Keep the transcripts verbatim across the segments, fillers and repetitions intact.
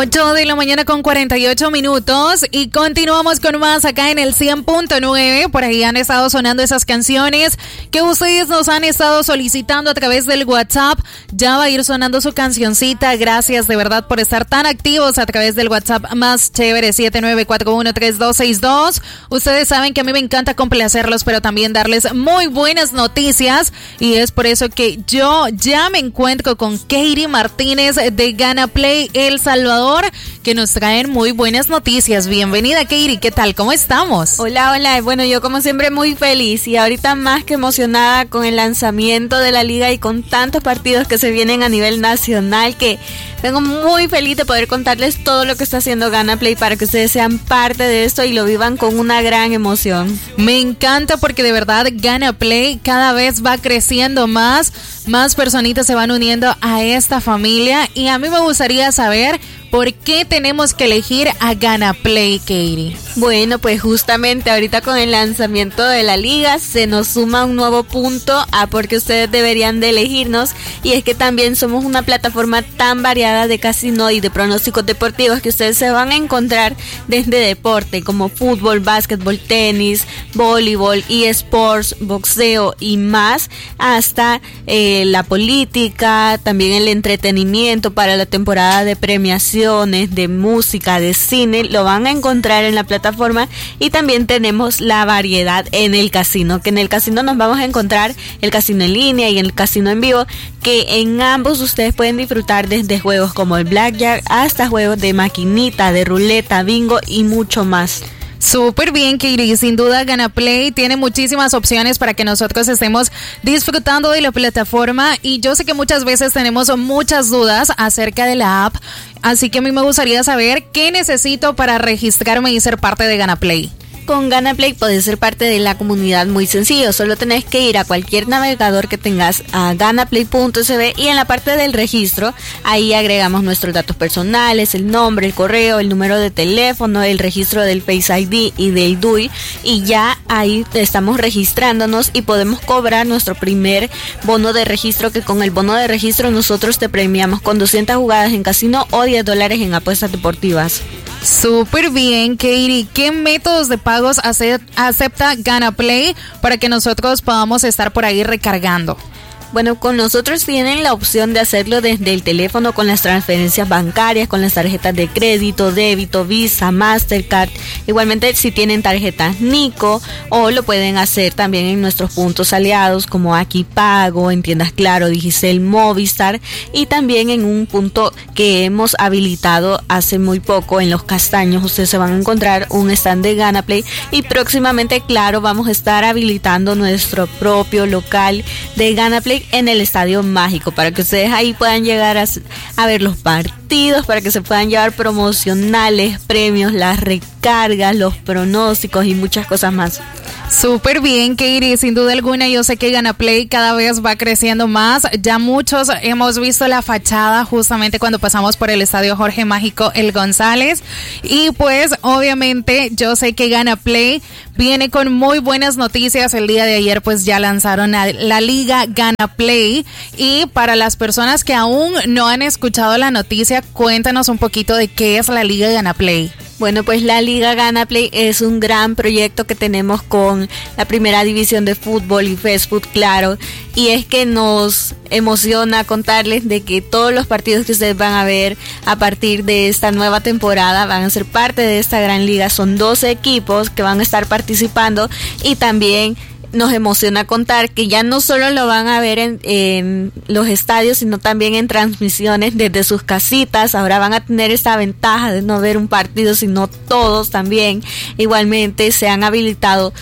ocho de la mañana con cuarenta y ocho minutos y continuamos con más acá en el cien punto nueve. Por ahí han estado sonando esas canciones que ustedes nos han estado solicitando a través del WhatsApp. Ya va a ir sonando su cancioncita. Gracias de verdad por estar tan activos a través del WhatsApp más chévere siete nueve cuatro uno tres dos seis dos. Ustedes saben que a mí me encanta complacerlos, pero también darles muy buenas noticias, y es por eso que yo ya me encuentro con Katie Martínez de Gana Play El Salvador, que nos traen muy buenas noticias. Bienvenida, Katie, ¿qué tal? ¿Cómo estamos? Hola, hola. Bueno, yo como siempre muy feliz y ahorita más que emocionada con el lanzamiento de la liga y con tantos partidos que se vienen a nivel nacional, que vengo muy feliz de poder contarles todo lo que está haciendo Gana Play para que ustedes sean parte de esto y lo vivan con una gran emoción. Me encanta porque de verdad Gana Play cada vez va creciendo más, más personitas se van uniendo a esta familia, y a mí me gustaría saber ¿por qué tenemos que elegir a Gana Play, Katie? Bueno, pues justamente ahorita con el lanzamiento de la liga se nos suma un nuevo punto a por qué ustedes deberían de elegirnos, y es que también somos una plataforma tan variada de casino y de pronósticos deportivos que ustedes se van a encontrar desde deporte como fútbol, básquetbol, tenis, voleibol, eSports, boxeo y más, hasta eh, la política, también el entretenimiento para la temporada de premiación, de música, de cine, lo van a encontrar en la plataforma. Y también tenemos la variedad en el casino, que en el casino nos vamos a encontrar el casino en línea y el casino en vivo, que en ambos ustedes pueden disfrutar desde juegos como el blackjack hasta juegos de maquinita, de ruleta, bingo y mucho más. Súper bien, Katie. Sin duda, Gana Play tiene muchísimas opciones para que nosotros estemos disfrutando de la plataforma, y yo sé que muchas veces tenemos muchas dudas acerca de la app, así que a mí me gustaría saber qué necesito para registrarme y ser parte de Gana Play. Con Gana Play puedes ser parte de la comunidad muy sencillo, solo tenés que ir a cualquier navegador que tengas a ganaplay punto s b, y en la parte del registro ahí agregamos nuestros datos personales, el nombre, el correo, el número de teléfono, el registro del Face I D y del D U I, y ya ahí estamos registrándonos y podemos cobrar nuestro primer bono de registro, que con el bono de registro nosotros te premiamos con doscientas jugadas en casino o diez dólares en apuestas deportivas. Súper bien, Katie. ¿Qué métodos de pagos acepta Gana Play para que nosotros podamos estar por ahí recargando? Bueno, con nosotros tienen la opción de hacerlo desde el teléfono con las transferencias bancarias, con las tarjetas de crédito, débito, Visa, Mastercard. Igualmente si tienen tarjetas Nico, o lo pueden hacer también en nuestros puntos aliados como Aquí Pago, en tiendas Claro, Digicel, Movistar, y también en un punto que hemos habilitado hace muy poco en Los Castaños. Ustedes se van a encontrar un stand de Gana Play, y próximamente, claro, vamos a estar habilitando nuestro propio local de Gana Play en el Estadio Mágico, para que ustedes ahí puedan llegar a, a ver los partidos, para que se puedan llevar promocionales, premios, las recargas, los pronósticos y muchas cosas más. Súper bien, Katie. Sin duda alguna, yo sé que Gana Play cada vez va creciendo más. Ya muchos hemos visto la fachada justamente cuando pasamos por el Estadio Jorge Mágico El González. Y pues, obviamente, yo sé que Gana Play viene con muy buenas noticias. El día de ayer, pues, ya lanzaron la, la Liga Gana Play. Y para las personas que aún no han escuchado la noticia, cuéntanos un poquito de qué es la Liga Gana Play. Bueno, pues la Liga Gana Play es un gran proyecto que tenemos con la primera división de fútbol y Facebook, claro, y es que nos emociona contarles de que todos los partidos que ustedes van a ver a partir de esta nueva temporada van a ser parte de esta gran liga. Son doce equipos que van a estar participando, y también nos emociona contar que ya no solo lo van a ver en, en los estadios, sino también en transmisiones desde sus casitas. Ahora van a tener esta ventaja de no ver un partido, sino todos también. Igualmente se han habilitado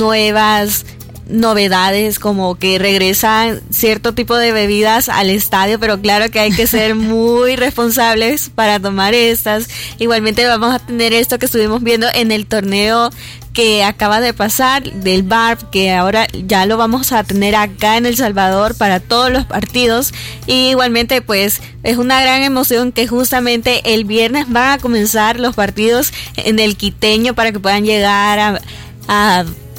nuevas novedades, como que regresan cierto tipo de bebidas al estadio, pero claro que hay que ser muy responsables para tomar estas. Igualmente vamos a tener esto que estuvimos viendo en el torneo que acaba de pasar del B A R P, que ahora ya lo vamos a tener acá en El Salvador para todos los partidos. Y igualmente pues es una gran emoción que justamente el viernes van a comenzar los partidos en el Quiteño, para que puedan llegar a, a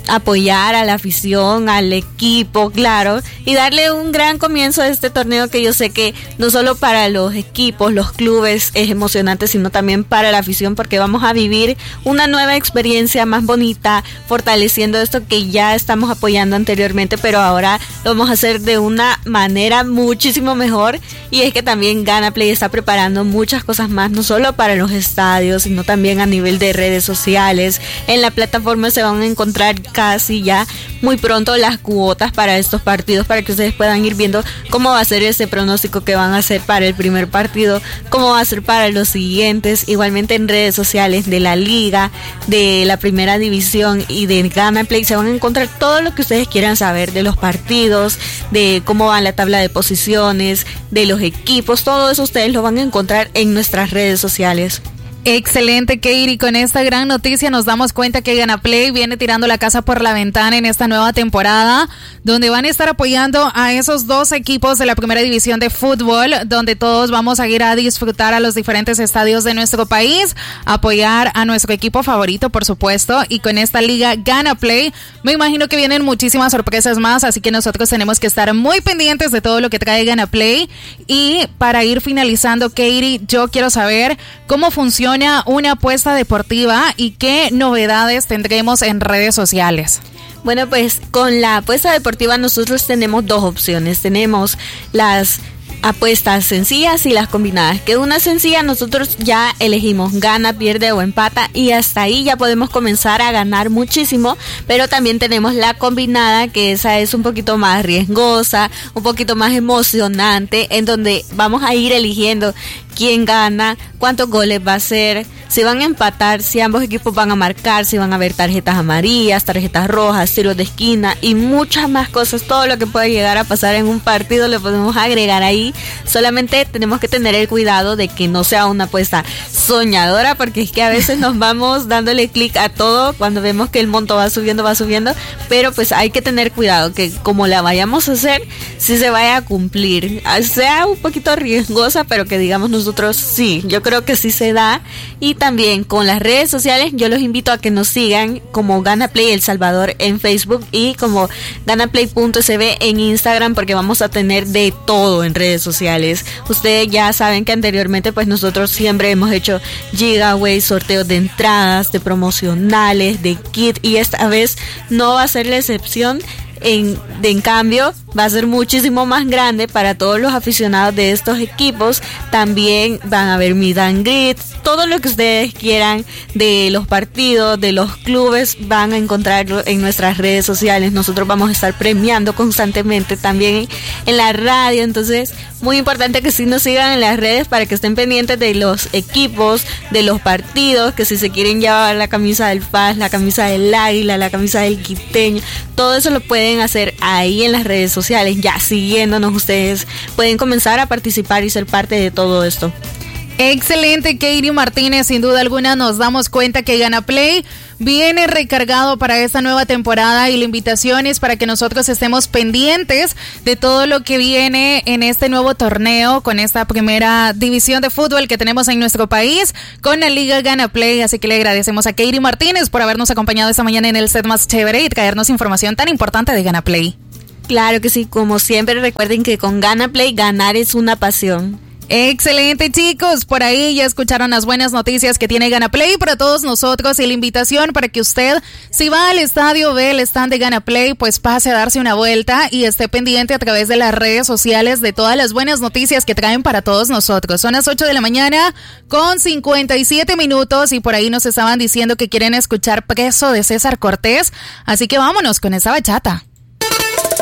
apoyar a la afición, al equipo, claro, y darle un gran comienzo a este torneo que yo sé que no solo para los equipos, los clubes es emocionante, sino también para la afición, porque vamos a vivir una nueva experiencia más bonita, fortaleciendo esto que ya estamos apoyando anteriormente, pero ahora lo vamos a hacer de una manera muchísimo mejor. Y es que también GanaPlay está preparando muchas cosas más, no solo para los estadios, sino también a nivel de redes sociales. En la plataforma se van a encontrar casi ya muy pronto las cuotas para estos partidos, para que ustedes puedan ir viendo cómo va a ser ese pronóstico que van a hacer para el primer partido, cómo va a ser para los siguientes. Igualmente en redes sociales de la liga, de la primera división y de GanaPlay se van a encontrar todo lo que ustedes quieran saber de los partidos, de cómo va la tabla de posiciones, de los equipos. Todo eso ustedes lo van a encontrar en nuestras redes sociales. Excelente, Katie. Con esta gran noticia nos damos cuenta que GanaPlay viene tirando la casa por la ventana en esta nueva temporada, donde van a estar apoyando a esos dos equipos de la primera división de fútbol, donde todos vamos a ir a disfrutar a los diferentes estadios de nuestro país, apoyar a nuestro equipo favorito, por supuesto, y con esta liga GanaPlay me imagino que vienen muchísimas sorpresas más, así que nosotros tenemos que estar muy pendientes de todo lo que trae GanaPlay. Y para ir finalizando, Katie, yo quiero saber cómo funciona una apuesta deportiva y qué novedades tendremos en redes sociales. Bueno, pues con la apuesta deportiva nosotros tenemos dos opciones. Tenemos las apuestas sencillas y las combinadas. Que una sencilla nosotros ya elegimos gana, pierde o empata, y hasta ahí ya podemos comenzar a ganar muchísimo. Pero también tenemos la combinada, que esa es un poquito más riesgosa, un poquito más emocionante, en donde vamos a ir eligiendo quién gana, cuántos goles va a ser, si van a empatar, si ambos equipos van a marcar, si van a haber tarjetas amarillas, tarjetas rojas, tiros de esquina y muchas más cosas. Todo lo que puede llegar a pasar en un partido lo podemos agregar ahí. Solamente tenemos que tener el cuidado de que no sea una apuesta soñadora, porque es que a veces nos vamos dándole clic a todo cuando vemos que el monto va subiendo, va subiendo, pero pues hay que tener cuidado que como la vayamos a hacer, si se vaya a cumplir, sea un poquito riesgosa, pero que digamos nosotros sí, yo creo que sí se da. Y también con las redes sociales yo los invito a que nos sigan como GanaPlay El Salvador en Facebook y como ganaplay punto s b en Instagram, porque vamos a tener de todo en redes sociales. Ustedes ya saben que anteriormente pues nosotros siempre hemos hecho giveaways, sorteos de entradas, de promocionales, de kit, y esta vez no va a ser la excepción. En, de, en cambio va a ser muchísimo más grande para todos los aficionados de estos equipos. También van a haber meet and greet, todo lo que ustedes quieran de los partidos, de los clubes, van a encontrarlo en nuestras redes sociales. Nosotros vamos a estar premiando constantemente también en la radio, entonces muy importante que sí nos sigan en las redes para que estén pendientes de los equipos, de los partidos, que si se quieren llevar la camisa del F A S, la camisa del Águila, la camisa del Quiteño, todo eso lo pueden hacer ahí en las redes sociales. Ya siguiéndonos ustedes pueden comenzar a participar y ser parte de todo esto. Excelente, Katie Martínez. Sin duda alguna nos damos cuenta que GanaPlay viene recargado para esta nueva temporada, y la invitación es para que nosotros estemos pendientes de todo lo que viene en este nuevo torneo, con esta primera división de fútbol que tenemos en nuestro país, con la Liga GanaPlay. Así que le agradecemos a Katie Martínez por habernos acompañado esta mañana en el set más chévere y traernos información tan importante de GanaPlay. Claro que sí, como siempre recuerden que con GanaPlay ganar es una pasión. Excelente, chicos, por ahí ya escucharon las buenas noticias que tiene GanaPlay para todos nosotros, y la invitación para que usted, si va al estadio, ve el stand de GanaPlay, pues pase a darse una vuelta y esté pendiente a través de las redes sociales de todas las buenas noticias que traen para todos nosotros. Son las ocho de la mañana con cincuenta y siete minutos, y por ahí nos estaban diciendo que quieren escuchar Preso de César Cortés, así que vámonos con esa bachata.